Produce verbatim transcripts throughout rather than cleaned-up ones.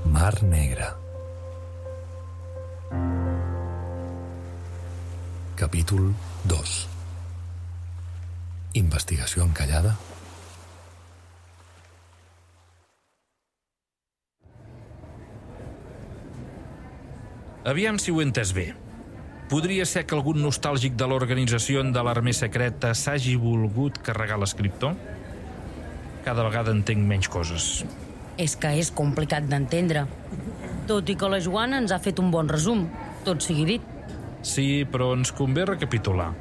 Mar Negra. Capítol dos. Investigació encallada. Aviam si ho he entès bé. Podria ser que algun nostàlgic de l'organització de l'armée secreta s'hagi volgut carregar l'escriptor? Cada vegada entenc menys coses. És que és complicat d'entendre. Tot i que la Joana ens ha fet un bon resum, tot sigui dit. Sí, però ens convé recapitular.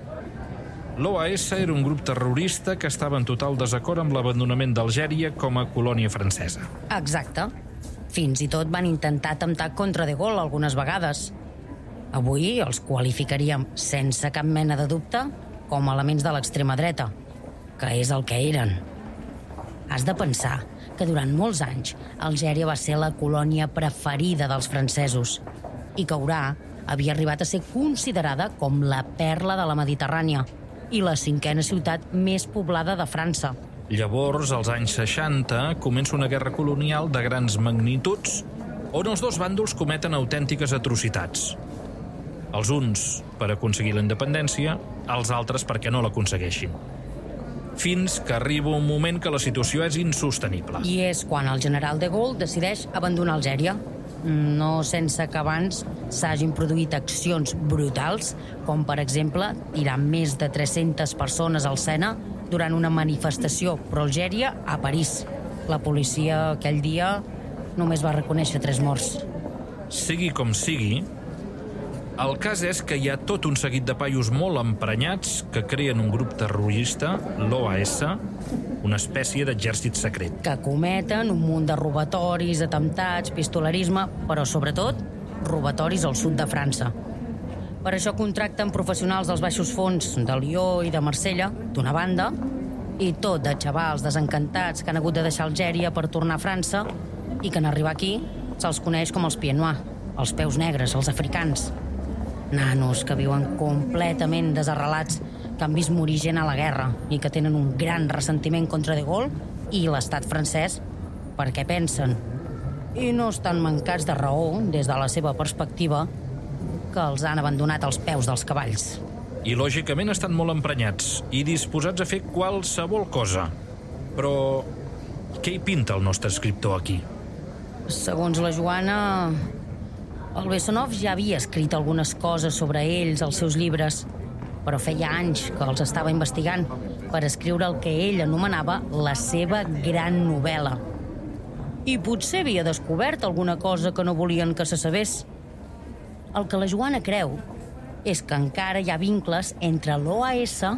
L'O A S era un grup terrorista que estava en total desacord amb l'abandonament d'Algèria com a colònia francesa. Exacte. Fins i tot van intentar atemptar contra De Gaulle algunes vegades. Avui els qualificaríem, sense cap mena de dubte, com a elements de l'extrema dreta, que és el que eren. Has de pensar que durant molts anys Algèria va ser la colònia preferida dels francesos i que Orà havia arribat a ser considerada com la perla de la Mediterrània i la cinquena ciutat més poblada de França. Llavors, als anys seixanta, comença una guerra colonial de grans magnituds on els dos bàndols cometen autèntiques atrocitats. Els uns per aconseguir la independència, els altres perquè no l'aconsegueixin. Fins que arriba un moment que la situació és insostenible. I és quan el general De Gaulle decideix abandonar Algèria. No sense que abans s'hagin produït accions brutals, com per exemple tirar més de tres-centes persones al Sena durant una manifestació pro-Algèria a París. La policia aquell dia només va reconèixer tres morts. Sigui com sigui, el cas és que hi ha tot un seguit de paios molt emprenyats que creen un grup terrorista, l'O A S, una espècie d'exèrcit secret. Que cometen un munt de robatoris, atemptats, pistolerisme, però sobretot robatoris al sud de França. Per això contracten professionals dels baixos fons de Lió i de Marsella, d'una banda, i tot de xavals desencantats que han hagut de deixar Algèria per tornar a França i que en arribar aquí se'ls coneix com els pieds noirs, els peus negres, els africans. Nanos que viuen completament desarrelats, que han vist morir gent a la guerra i que tenen un gran ressentiment contra De Gaulle i l'estat francès perquè pensen, i no estan mancats de raó des de la seva perspectiva, que els han abandonat als peus dels cavalls. I lògicament estan molt emprenyats i disposats a fer qualsevol cosa. Però què hi pinta el nostre escriptor aquí? Segons la Joana, el Bessonov ja havia escrit algunes coses sobre ells als seus llibres, però feia anys que els estava investigant per escriure el que ell anomenava la seva gran novel·la. I potser havia descobert alguna cosa que no volien que se sabés. El que la Joana creu és que encara hi ha vincles entre l'O A S